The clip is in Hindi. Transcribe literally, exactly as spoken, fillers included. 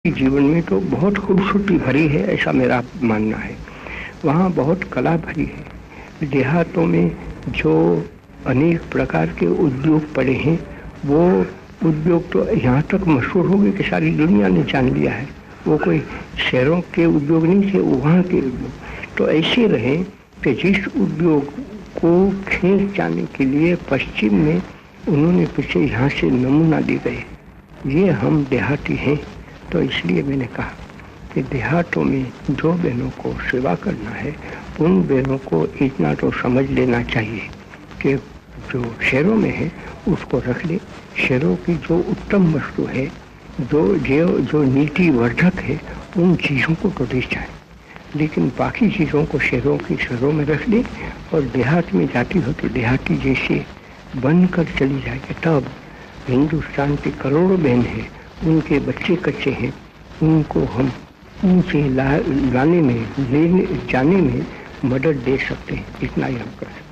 देहाती जीवन में तो बहुत खूबसूरती भरी है, ऐसा मेरा मानना है। वहाँ बहुत कला भरी है। देहातों में जो अनेक प्रकार के उद्योग पड़े हैं, वो उद्योग तो यहाँ तक मशहूर हो गए कि सारी दुनिया ने जान लिया है। वो कोई शहरों के उद्योग नहीं थे, वहाँ के उद्योग तो ऐसे रहे कि जिस उद्योग को खींच जाने के लिए पश्चिम में उन्होंने पीछे यहाँ से नमूना दे गए। ये हम देहाती हैं, तो इसलिए मैंने कहा कि देहातों में जो बहनों को सेवा करना है, उन बहनों को इतना तो समझ लेना चाहिए कि जो शहरों में है उसको रख ले। शहरों की जो उत्तम वस्तु है, जो जो जो नीति वर्धक है, उन चीज़ों को तो दे जाए, लेकिन बाकी चीज़ों को शहरों की शहरों में रख ले और देहात में जाती हो तो देहाती जैसे बनकर चली जाए। तब हिंदुस्तान के करोड़ों बहन हैं, उनके बच्चे कच्चे हैं, उनको हम ऊंचे ला, लाने में लेने जाने में मदद दे सकते हैं। इतना ही हम कर सकते हैं।